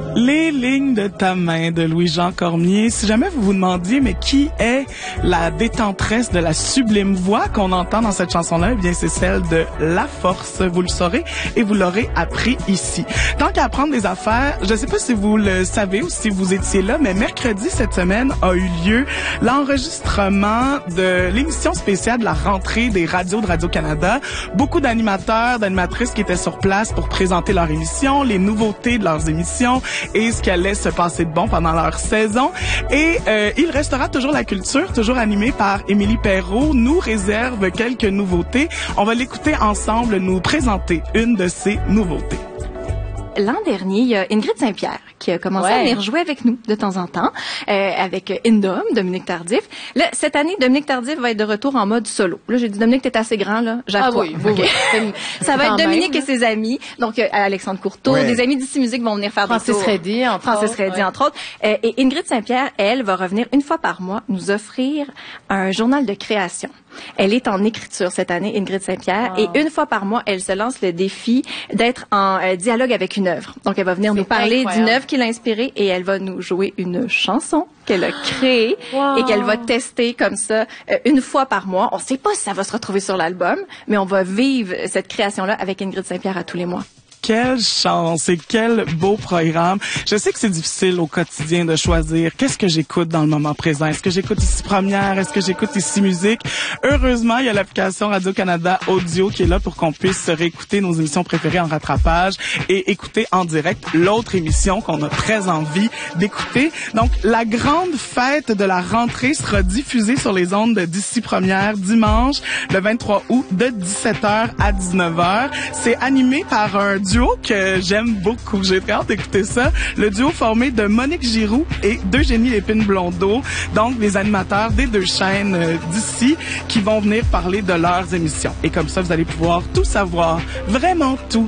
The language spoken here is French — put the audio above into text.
Les lignes de ta main de Louis-Jean Cormier. Si jamais vous vous demandiez, mais qui est la détentresse de la sublime voix qu'on entend dans cette chanson-là, eh bien, c'est celle de La Force. Vous le saurez et vous l'aurez appris ici. Tant qu'à apprendre des affaires, je ne sais pas si vous le savez ou si vous étiez là, mais mercredi cette semaine a eu lieu l'enregistrement de l'émission spéciale de la rentrée des radios de Radio-Canada. Beaucoup d'animateurs, d'animatrices qui étaient sur place pour présenter leur émission, les nouveautés de leurs émissions et ce qui allait se passer de bon pendant leur saison. Et il restera toujours la culture, toujours animée par Émilie Perrault, nous réserve quelques nouveautés. On va l'écouter ensemble nous présenter une de ces nouveautés. L'an dernier, il y a Ingrid Saint-Pierre qui a commencé à venir jouer avec nous de temps en temps, avec Indom, Dominique Tardif. Là, cette année, Dominique Tardif va être de retour en mode solo. Là, j'ai dit, Dominique, t'es assez grand, là. J'apprends. Ah oui, oui. Ça va être Dominique et ses amis. Donc, Alexandre Courteau, des amis d'Ici Musique vont venir faire des tours. Francis Reddy, entre autres. Et Ingrid Saint-Pierre, elle, va revenir une fois par mois nous offrir un journal de création. Elle est en écriture cette année, Ingrid Saint-Pierre, et une fois par mois, elle se lance le défi d'être en dialogue avec une œuvre. Donc, elle va venir nous parler d'une œuvre qui l'a inspirée et elle va nous jouer une chanson qu'elle a créée et qu'elle va tester comme ça une fois par mois. On ne sait pas si ça va se retrouver sur l'album, mais on va vivre cette création-là avec Ingrid Saint-Pierre à tous les mois. Quelle chance et quel beau programme. Je sais que c'est difficile au quotidien de choisir qu'est-ce que j'écoute dans le moment présent. Est-ce que j'écoute Ici Première? Est-ce que j'écoute Ici Musique? Heureusement, il y a l'application Radio-Canada Audio qui est là pour qu'on puisse réécouter nos émissions préférées en rattrapage et écouter en direct l'autre émission qu'on a très envie d'écouter. Donc, la grande fête de la rentrée sera diffusée sur les ondes d'Ici Première dimanche, le 23 août, de 17h à 19h. C'est animé par un duo que j'aime beaucoup. J'ai très hâte d'écouter ça. Le duo formé de Monique Giroux et d'Eugénie Lépine-Blondeau. Donc, les animateurs des deux chaînes d'ici qui vont venir parler de leurs émissions. Et comme ça, vous allez pouvoir tout savoir, vraiment tout,